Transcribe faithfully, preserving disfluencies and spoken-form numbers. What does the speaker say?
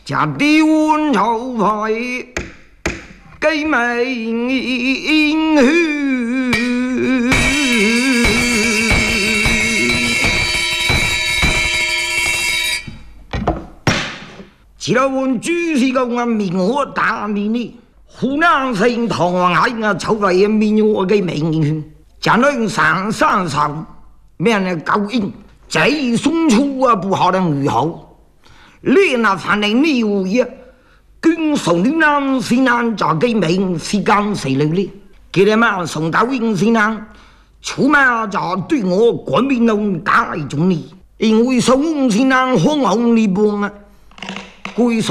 家的温潮派给美去，只要问主是个我明我大你呢，湖南省唐海我筹备明我给名去，将来上山上面的高音，最送出啊不好的女好。列那才能你无业，军送你南西南找给名是干谁了哩？给他们送到云西南，出门就对我国民党打一种你，因为送西南红红的帮啊，归。